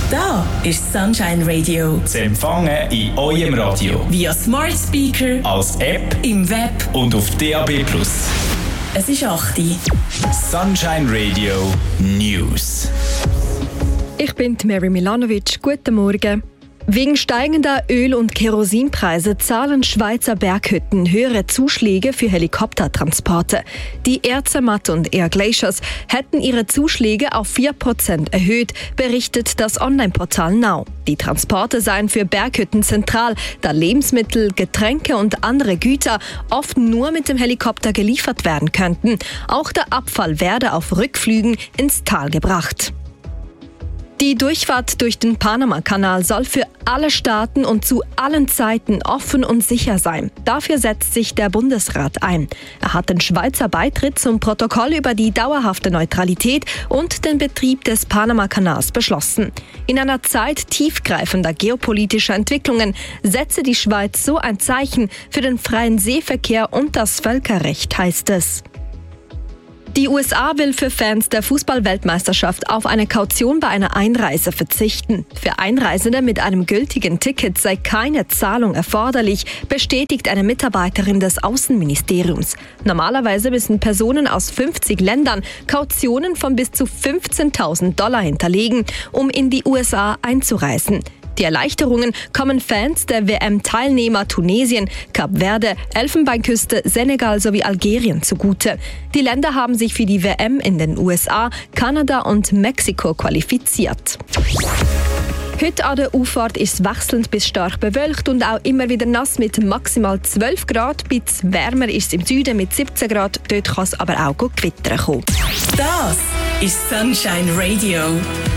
Da ist Sunshine Radio. Zu empfangen in eurem Radio. Via Smart Speaker, als App im Web und auf DAB+. Es ist 8 Uhr. Sunshine Radio News. Ich bin Mary Milanovic. Guten Morgen. Wegen steigender Öl- und Kerosinpreise zahlen Schweizer Berghütten höhere Zuschläge für Helikoptertransporte. Die Air Zermatt und Air Glaciers hätten ihre Zuschläge auf 4% erhöht, berichtet das Online-Portal Now. Die Transporte seien für Berghütten zentral, da Lebensmittel, Getränke und andere Güter oft nur mit dem Helikopter geliefert werden könnten. Auch der Abfall werde auf Rückflügen ins Tal gebracht. Die Durchfahrt durch den Panama-Kanal soll für alle Staaten und zu allen Zeiten offen und sicher sein. Dafür setzt sich der Bundesrat ein. Er hat den Schweizer Beitritt zum Protokoll über die dauerhafte Neutralität und den Betrieb des Panama-Kanals beschlossen. In einer Zeit tiefgreifender geopolitischer Entwicklungen setze die Schweiz so ein Zeichen für den freien Seeverkehr und das Völkerrecht, heißt es. Die USA will für Fans der Fußball-Weltmeisterschaft auf eine Kaution bei einer Einreise verzichten. Für Einreisende mit einem gültigen Ticket sei keine Zahlung erforderlich, bestätigt eine Mitarbeiterin des Außenministeriums. Normalerweise müssen Personen aus 50 Ländern Kautionen von bis zu $15.000 hinterlegen, um in die USA einzureisen. Die Erleichterungen kommen Fans der WM-Teilnehmer Tunesien, Kap Verde, Elfenbeinküste, Senegal sowie Algerien zugute. Die Länder haben sich für die WM in den USA, Kanada und Mexiko qualifiziert. Heute an der Auffahrt ist es wechselnd bis stark bewölkt und auch immer wieder nass mit maximal 12 Grad. Ein bisschen wärmer ist es im Süden mit 17 Grad. Dort kann es aber auch gewittern kommen. Das ist Sunshine Radio.